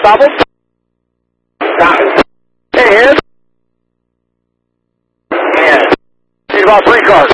Stop him. Stop it. And. Need about 3 cars.